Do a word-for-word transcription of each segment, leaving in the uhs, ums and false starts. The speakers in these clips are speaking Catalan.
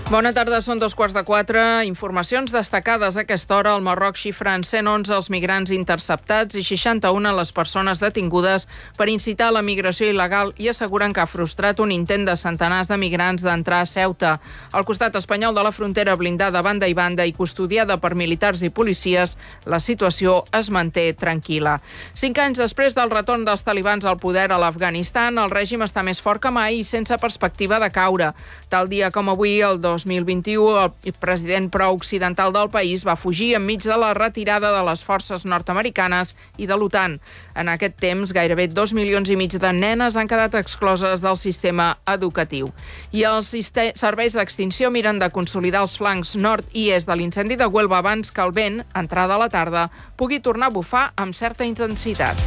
Bona tarda, són dos quarts de quatre. Informacions destacades a aquesta hora. El Marroc xifra en cent onze els migrants interceptats i seixanta-una les persones detingudes per incitar a la migració il·legal i asseguren que ha frustrat un intent de centenars de migrants d'entrar a Ceuta. Al costat espanyol de la frontera, blindada a banda i banda i custodiada per militars i policies, la situació es manté tranquil·la. Cinc anys després del retorn dels talibans al poder a l'Afganistan, el règim està més fort que mai i sense perspectiva de caure. Tal dia com avui, el dos mil vint-i-u, el president pro-occidental del país va fugir enmig de la retirada de les forces nord-americanes i de l'OTAN. En aquest temps, gairebé dos milions i mig de nenes han quedat excloses del sistema educatiu. I els serveis d'extinció miren de consolidar els flancs nord i est de l'incendi de Huelva abans que el vent, entrada a la tarda, pugui tornar a bufar amb certa intensitat.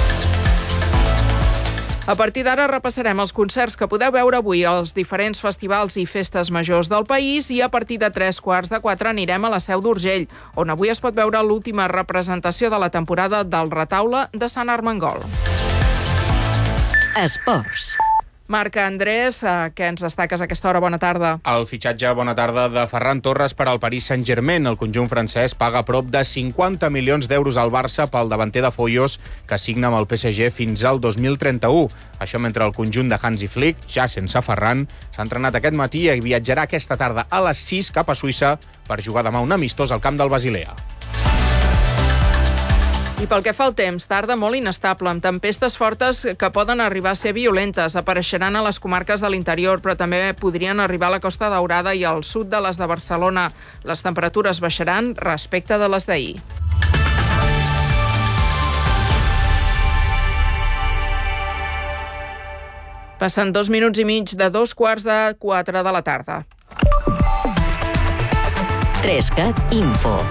A partir d'ara repassarem els concerts que podeu veure avui als diferents festivals i festes majors del país i a partir de tres quarts de quatre anirem a la Seu d'Urgell, on avui es pot veure l'última representació de la temporada del Retaule de Sant Armengol. Esports. Marc Andrés, què ens destaques a aquesta hora? Bona tarda. El fitxatge, bona tarda, de Ferran Torres per al Paris Saint-Germain. El conjunt francès paga prop de cinquanta milions d'euros al Barça pel davanter de Foyos, que signa amb el P S G fins al dos mil trenta-u. Això mentre el conjunt de Hansi Flick, ja sense Ferran, s'ha entrenat aquest matí i viatjarà aquesta tarda a les sis cap a Suïssa per jugar demà un amistós al camp del Basilea. I pel que fa al temps, tarda molt inestable, amb tempestes fortes que poden arribar a ser violentes. Apareixeran a les comarques de l'interior, però també podrien arribar a la Costa Daurada i al sud de les de Barcelona. Les temperatures baixaran respecte de les d'ahir. Passen dos minuts i mig de dos quarts de quatre de la tarda. Trescat Info.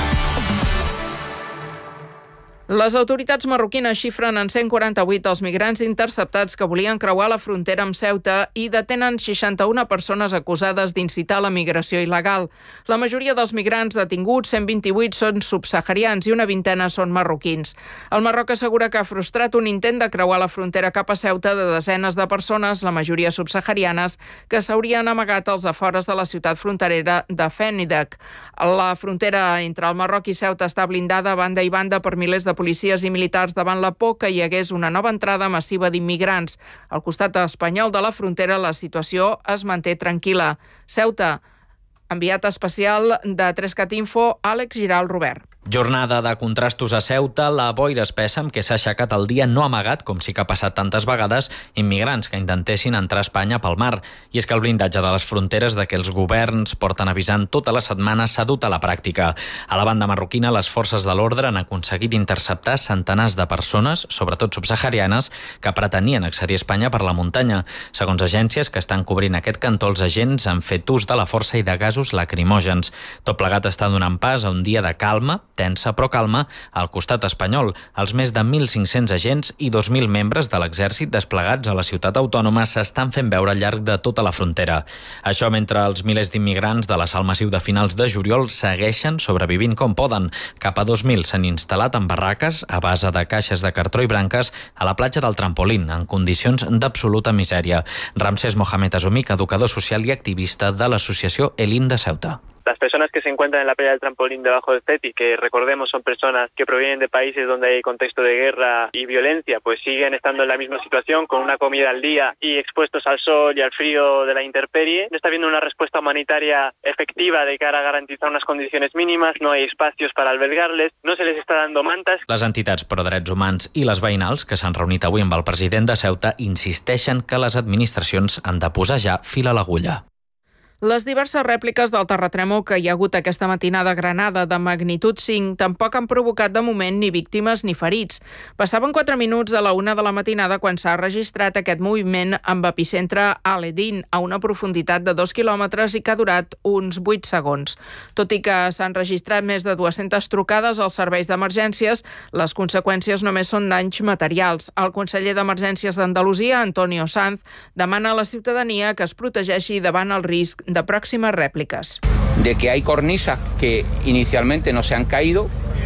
Les autoritats marroquines xifren en cent quaranta-vuit els migrants interceptats que volien creuar la frontera amb Ceuta i detenen seixanta-una persones acusades d'incitar la migració il·legal. La majoria dels migrants detinguts, cent vint-i-vuit, són subsaharians i una vintena són marroquins. El Marroc assegura que ha frustrat un intent de creuar la frontera cap a Ceuta de desenes de persones, la majoria subsaharianes, que s'haurien amagat als afores de la ciutat fronterera de Fenidek. La frontera entre el Marroc i Ceuta està blindada a banda i banda per milers de policies i militars davant la por que hi hagués una nova entrada massiva d'immigrants. Al costat espanyol de la frontera, la situació es manté tranquil·la. Ceuta, enviat especial de Trescat Info, Àlex Giral Robert. Jornada de contrastos a Ceuta, la boira espessa amb què s'ha aixecat el dia no amagat, com sí que ha passat tantes vegades, immigrants que intentessin entrar a Espanya pel mar. I és que el blindatge de les fronteres de què els governs porten avisant tota la setmana s'ha dut a la pràctica. A la banda marroquina, les forces de l'ordre han aconseguit interceptar centenars de persones, sobretot subsaharianes, que pretenien accedir a Espanya per la muntanya. Segons agències que estan cobrint aquest cantó, els agents han fet ús de la força i de gasos lacrimògens. Tot plegat està donant pas a un dia de calma, tensa però calma, al costat espanyol. Els més de mil cinc-cents agents i dos mil membres de l'exèrcit desplegats a la ciutat autònoma s'estan fent veure al llarg de tota la frontera. Això mentre els milers d'immigrants de l'assalt massiu de finals de juliol segueixen sobrevivint com poden. Cap a dos mil s'han instal·lat en barraques a base de caixes de cartró i branques a la platja del Trampolín, en condicions d'absoluta misèria. Ramsés Mohamed Azumik, educador social i activista de l'associació Elin de Ceuta. Las personas que se encuentran en la playa del Trampolín debajo del CETI, que recordemos son personas que provienen de países donde hay contexto de guerra y violencia, pues siguen estando en la misma situación, con una comida al día y expuestos al sol y al frío de la intemperie. No está habiendo una respuesta humanitaria efectiva de cara a garantizar unas condiciones mínimas, no hay espacios para albergarles, no se les está dando mantas. Les entitats pro drets humans i les veïnals, que s'han reunit avui amb el president de Ceuta, insisteixen que les administracions han de posar ja fil a l'agulla. Les diverses rèpliques del terratrèmol que hi ha hagut aquesta matinada a Granada de magnitud cinc tampoc han provocat de moment ni víctimes ni ferits. Passaven quatre minuts de la una de la matinada quan s'ha registrat aquest moviment amb epicentre a Aledin, a una profunditat de dos quilòmetres i que ha durat uns vuit segons. Tot i que s'han registrat més de dues-centes trucades als serveis d'emergències, les conseqüències només són danys materials. El conseller d'Emergències d'Andalusia, Antonio Sanz, demana a la ciutadania que es protegeixi davant el risc de próximas réplicas. De que hay cornisas que inicialmente no se han caído,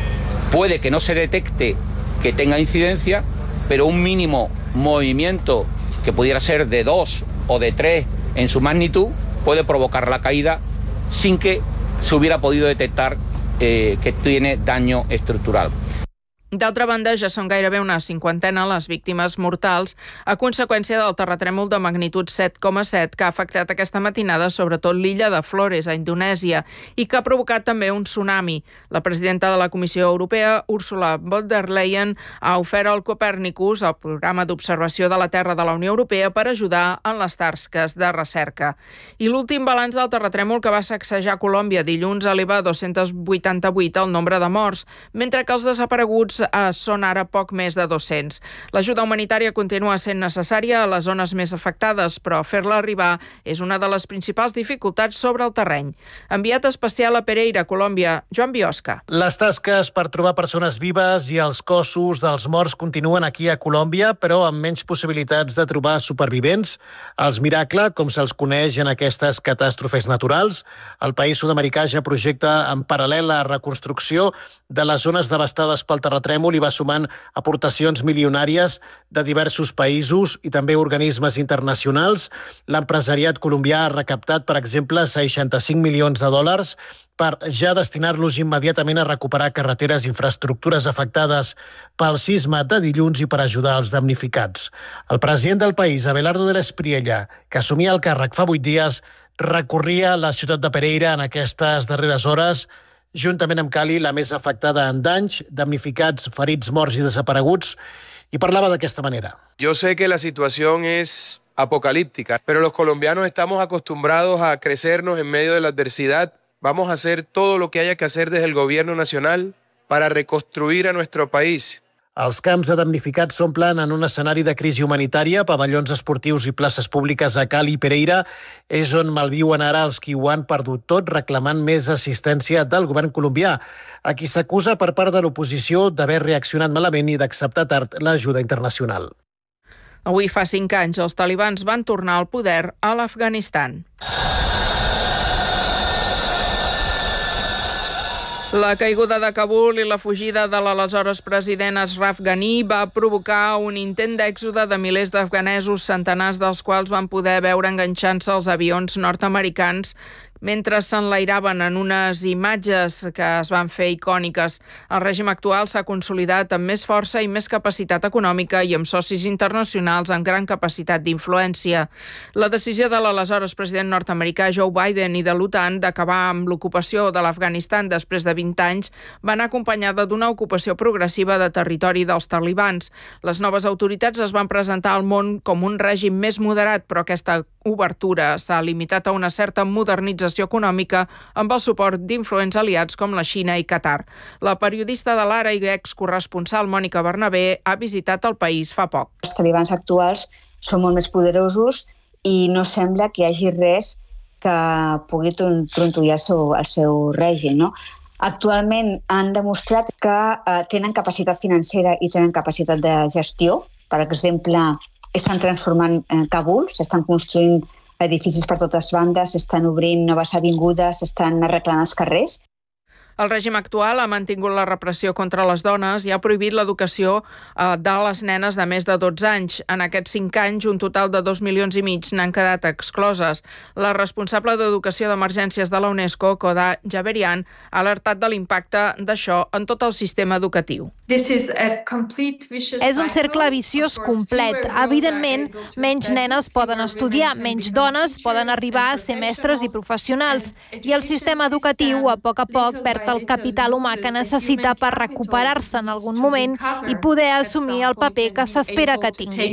puede que no se detecte que tenga incidencia, pero un mínimo movimiento que pudiera ser de dos o de tres en su magnitud puede provocar la caída sin que se hubiera podido detectar eh, que tiene daño estructural. D'altra banda, ja són gairebé una cinquantena les víctimes mortals a conseqüència del terratrèmol de magnitud set coma set que ha afectat aquesta matinada sobretot l'illa de Flores, a Indonèsia, i que ha provocat també un tsunami. La presidenta de la Comissió Europea, Ursula von der Leyen, ha ofert al Copernicus, el programa d'observació de la Terra de la Unió Europea, per ajudar en les tasques de recerca. I l'últim balanç del terratrèmol que va sacsejar Colòmbia dilluns eleva a dos-cents vuitanta-vuit el nombre de morts, mentre que els desapareguts són ara poc més de dos-cents. L'ajuda humanitària continua sent necessària a les zones més afectades, però fer-la arribar és una de les principals dificultats sobre el terreny. Enviat especial a Pereira, Colòmbia, Joan Biosca. Les tasques per trobar persones vives i els cossos dels morts continuen aquí a Colòmbia, però amb menys possibilitats de trobar supervivents. Els miracles, com se'ls coneix en aquestes catàstrofes naturals, el país sud-americà ja projecta en paral·lel la reconstrucció de les zones devastades pel terratrèmol i va sumant aportacions milionàries de diversos països i també organismes internacionals. L'empresariat colombià ha recaptat, per exemple, seixanta-cinc milions de dòlars per ja destinar-los immediatament a recuperar carreteres i infraestructures afectades pel sisme de dilluns i per ajudar els damnificats. El president del país, Abelardo de la Espriella, que assumia el càrrec fa vuit dies, recorria la ciutat de Pereira en aquestes darreres hores, juntament amb Cali, la més afectada en danys, damnificats, ferits, morts i desapareguts, y parlaba de esta manera. Yo sé que la situación es apocalíptica, pero los colombianos estamos acostumbrados a crecernos en medio de la adversidad. Vamos a hacer todo lo que haya que hacer desde el gobierno nacional para reconstruir a nuestro país. Els camps de damnificats s'omplen en un escenari de crisi humanitària, pavellons esportius i places públiques a Cali i Pereira és on malviuen ara els qui ho han perdut tot, reclamant més assistència del govern colombià, a qui s'acusa per part de l'oposició d'haver reaccionat malament i d'acceptar tard l'ajuda internacional. Avui fa cinc anys els talibans van tornar al poder a l'Afganistan. La caiguda de Kabul i la fugida de l'aleshores president Ashraf Ghani va provocar un intent d'èxode de milers d'afganesos, centenars dels quals van poder veure enganxant-se als avions nord-americans mentre s'enlairaven en unes imatges que es van fer icòniques. El règim actual s'ha consolidat amb més força i més capacitat econòmica i amb socis internacionals amb gran capacitat d'influència. La decisió de l'aleshores president nord-americà Joe Biden i de l'OTAN d'acabar amb l'ocupació de l'Afganistan després de vint anys va anar acompanyada d'una ocupació progressiva de territori dels talibans. Les noves autoritats es van presentar al món com un règim més moderat, però aquesta obertura s'ha limitat a una certa modernització econòmica amb el suport d'influents aliats com la Xina i Qatar. La periodista de l'Ara i excorresponsal Mònica Bernabé ha visitat el país fa poc. Els talibans actuals són molt més poderosos i no sembla que hi hagi res que pugui trontollar el seu, el seu règim, no? Actualment han demostrat que eh, tenen capacitat financera i tenen capacitat de gestió. Per exemple, estan transformant eh, Kabul, s'estan construint edificis per totes bandes, s'estan obrint noves avingudes, s'estan arreglant els carrers. El règim actual ha mantingut la repressió contra les dones i ha prohibit l'educació de les nenes de més de dotze anys. En aquests cinc anys, un total de dos milions i mig n'han quedat excloses. La responsable d'Educació d'Emergències de la UNESCO, Koda Javerian, ha alertat de l'impacte d'això en tot el sistema educatiu. És un cercle viciós complet. Evidentment, menys nenes poden estudiar, menys dones poden arribar a ser mestres i professionals. I el sistema educatiu, a poc a poc, perd el capital humà que necessita per recuperar-se en algun moment i poder assumir el paper que s'espera que tingui.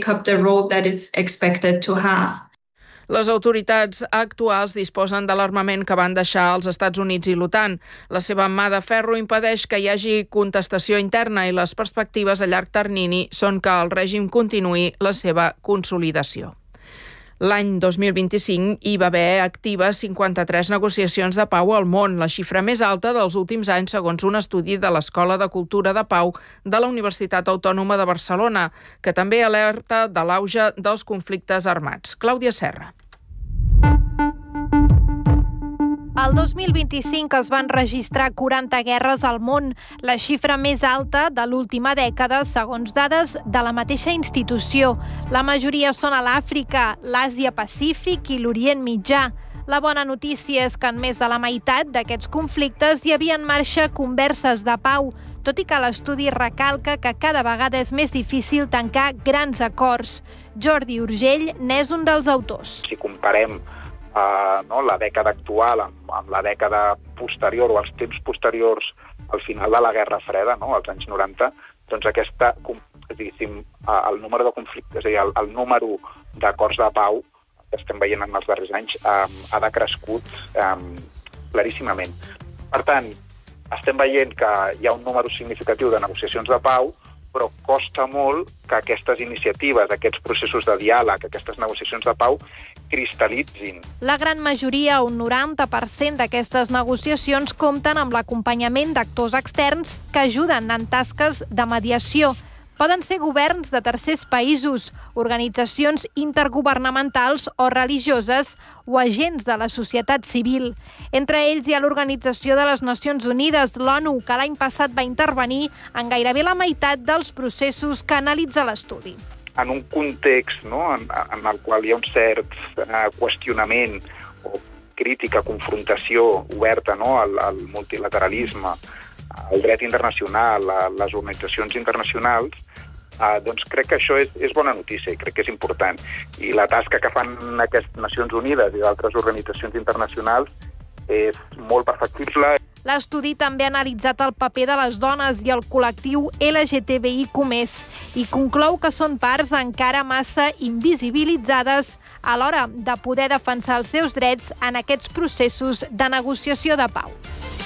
Les autoritats actuals disposen de l'armament que van deixar els Estats Units i l'OTAN. La seva mà de ferro impedeix que hi hagi contestació interna i les perspectives a llarg termini són que el règim continuï la seva consolidació. L'any dos mil vint-i-cinc hi va haver actives cinquanta-tres negociacions de pau al món, la xifra més alta dels últims anys segons un estudi de l'Escola de Cultura de Pau de la Universitat Autònoma de Barcelona, que també alerta de l'auge dels conflictes armats. Clàudia Serra. El dos mil vint-i-cinc es van registrar quaranta guerres al món, la xifra més alta de l'última dècada, segons dades de la mateixa institució. La majoria són a l'Àfrica, l'Àsia Pacífic i l'Orient Mitjà. La bona notícia és que en més de la meitat d'aquests conflictes hi havia en marxa converses de pau, tot i que l'estudi recalca que cada vegada és més difícil tancar grans acords. Jordi Urgell n'és un dels autors. Si comparem eh, no, la dècada actual amb, amb la dècada posterior o els temps posteriors al final de la Guerra Freda, no, als anys noranta, doncs aquesta, diguéssim, el número de conflictes, és a dir, el, el número d'acords de pau que estem veient en els darrers anys eh, ha decrescut eh, claríssimament. Per tant, estem veient que hi ha un número significatiu de negociacions de pau, però costa molt que aquestes iniciatives, aquests processos de diàleg, aquestes negociacions de pau, cristal·litzin. La gran majoria, un noranta per cent d'aquestes negociacions, compten amb l'acompanyament d'actors externs que ajuden en tasques de mediació. Poden ser governs de tercers països, organitzacions intergovernamentals o religioses o agents de la societat civil. Entre ells hi ha l'Organització de les Nacions Unides, l'ONU, que l'any passat va intervenir en gairebé la meitat dels processos que analitza l'estudi. En un context, no, en, en el qual hi ha un cert eh, qüestionament o crítica, confrontació oberta, no, al, al multilateralisme, al dret internacional, a les organitzacions internacionals, eh, doncs crec que això és, és bona notícia i crec que és important. I la tasca que fan aquestes Nacions Unides i d'altres organitzacions internacionals és molt perfectible. L'estudi també ha analitzat el paper de les dones i el col·lectiu L G T B I Q més, i conclou que són parts encara massa invisibilitzades a l'hora de poder defensar els seus drets en aquests processos de negociació de pau.